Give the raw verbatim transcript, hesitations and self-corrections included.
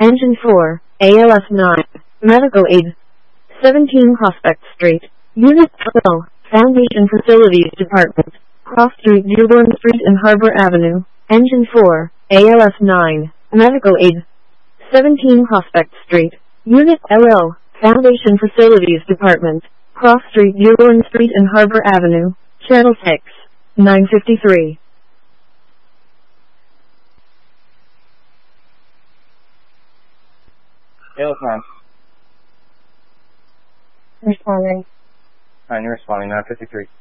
Engine four, A L F nine, Medical Aid. seventeen Prospect Street, Unit twelve, Foundation Facilities Department, Cross Street, Dearborn Street and Harbor Avenue. Engine four, A L F nine, Medical Aid. seventeen Prospect Street, Unit L L, Foundation Facilities Department, Cross Street, Dearborn Street and Harbor Avenue. Channel six, nine fifty-three. A L F nine. Responding. Alright, you're responding, nine fifty-three.